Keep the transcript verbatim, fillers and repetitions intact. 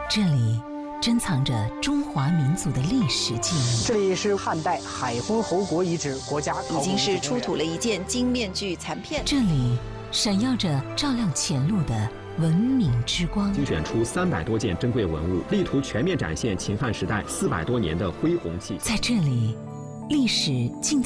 这里珍藏着中华民族的历史记忆。 这里是汉代海昏侯国遗址国家考古已经是出土了一件金面具残片。 这里闪耀着照亮前路的文明之光。 精选出三百多件珍贵文物，力图全面展现秦汉时代四百多年的恢宏气象。 在这里，历史尽